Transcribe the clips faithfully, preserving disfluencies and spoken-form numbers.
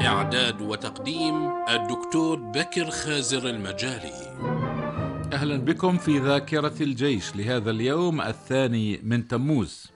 إعداد وتقديم الدكتور بكر خازر المجالي. أهلا بكم في ذاكرة الجيش لهذا اليوم الثاني من تموز.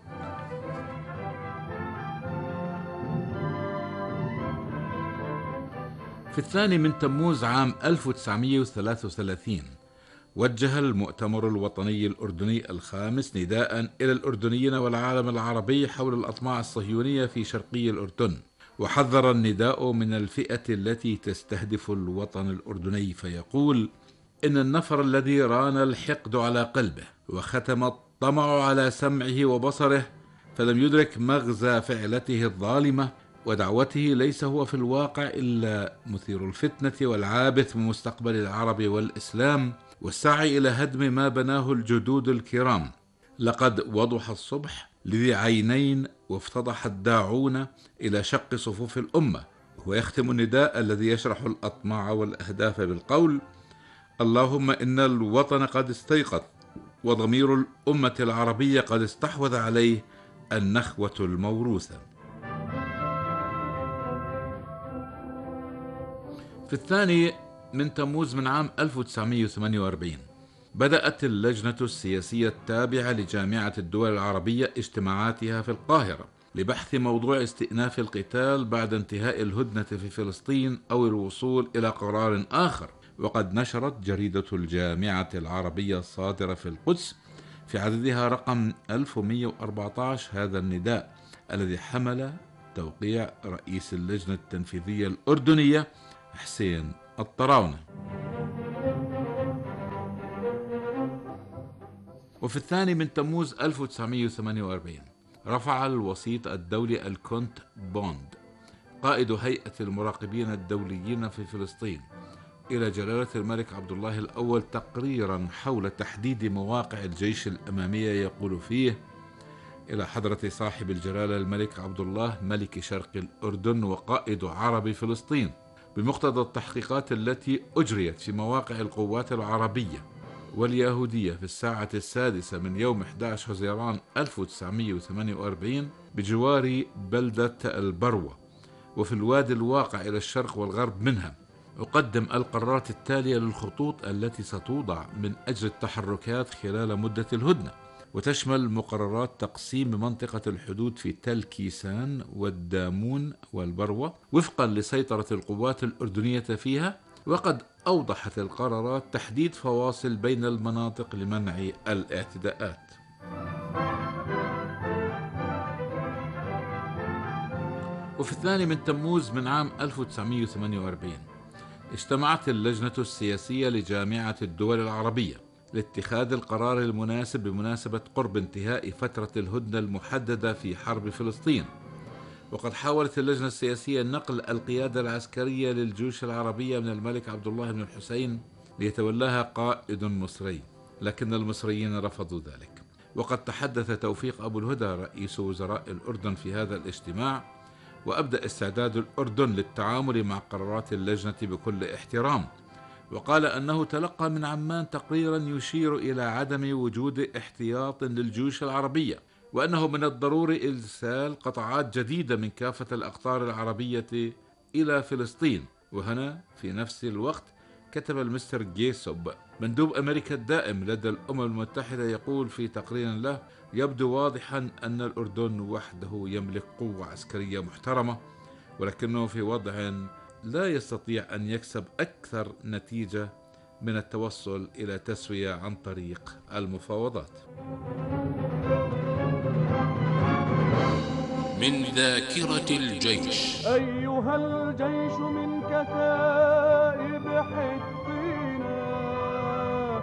في الثاني من تموز عام ألف وتسعمائة وثلاثة وثلاثين وجه المؤتمر الوطني الأردني الخامس نداء إلى الأردنيين والعالم العربي حول الأطماع الصهيونية في شرقي الأردن، وحذر النداء من الفئة التي تستهدف الوطن الأردني، فيقول: إن النفر الذي ران الحقد على قلبه وختم الطمع على سمعه وبصره فلم يدرك مغزى فعلته الظالمة ودعوته ليس هو في الواقع إلا مثير الفتنة والعابث بمستقبل العرب والإسلام والسعي إلى هدم ما بناه الجدود الكرام. لقد وضح الصبح لذي عينين وافتضح الداعون إلى شق صفوف الأمة. ويختم النداء الذي يشرح الأطماع والأهداف بالقول: اللهم إن الوطن قد استيقظ وضمير الأمة العربية قد استحوذ عليه النخوة الموروثة. في الثاني من تموز من عام ألف وتسعمائة وثمانية وأربعين بدأت اللجنة السياسية التابعة لجامعة الدول العربية اجتماعاتها في القاهرة لبحث موضوع استئناف القتال بعد انتهاء الهدنة في فلسطين أو الوصول إلى قرار آخر. وقد نشرت جريدة الجامعة العربية الصادرة في القدس في عددها رقم ألف ومئة وأربعة عشر هذا النداء الذي حمل توقيع رئيس اللجنة التنفيذية الأردنية حسين الطراونة. وفي الثاني من تموز ألف وتسعمائة وثمانية وأربعين رفع الوسيط الدولي الكونت بوند قائد هيئة المراقبين الدوليين في فلسطين إلى جلالة الملك عبد الله الأول تقريرا حول تحديد مواقع الجيش الأمامية، يقول فيه: إلى حضرة صاحب الجلالة الملك عبد الله ملك شرق الأردن وقائد عرب فلسطين، بمقتضى التحقيقات التي أجريت في مواقع القوات العربية واليهودية في الساعة السادسة من يوم أحد عشر حزيران ألف وتسعمائة وثمانية وأربعين بجوار بلدة البروة وفي الوادي الواقع إلى الشرق والغرب منها، أقدم القرارات التالية للخطوط التي ستوضع من أجل التحركات خلال مدة الهدنة، وتشمل مقررات تقسيم منطقة الحدود في تل كيسان والدامون والبروة وفقا لسيطرة القوات الأردنية فيها. وقد أوضحت القرارات تحديد فواصل بين المناطق لمنع الاعتداءات. وفي الثاني من تموز من عام ألف وتسعمائة وثمانية وأربعين اجتمعت اللجنة السياسية لجامعة الدول العربية لاتخاذ القرار المناسب بمناسبة قرب انتهاء فترة الهدنة المحددة في حرب فلسطين. وقد حاولت اللجنة السياسية نقل القيادة العسكرية للجيوش العربية من الملك عبد الله بن الحسين ليتولاها قائد مصري، لكن المصريين رفضوا ذلك. وقد تحدث توفيق أبو الهدى رئيس وزراء الأردن في هذا الاجتماع، وأبدأ استعداد الأردن للتعامل مع قرارات اللجنة بكل احترام، وقال أنه تلقى من عمان تقريرا يشير إلى عدم وجود احتياط للجيوش العربية، وأنه من الضروري إرسال قطاعات جديدة من كافة الأقطار العربية إلى فلسطين. وهنا في نفس الوقت كتب المستر جيسوب مندوب أمريكا الدائم لدى الأمم المتحدة يقول في تقرير له: يبدو واضحا أن الأردن وحده يملك قوة عسكرية محترمة، ولكنه في وضع لا يستطيع أن يكسب أكثر نتيجة من التوصل إلى تسوية عن طريق المفاوضات. من ذاكرة الجيش. أيها الجيش من كتائب حطينا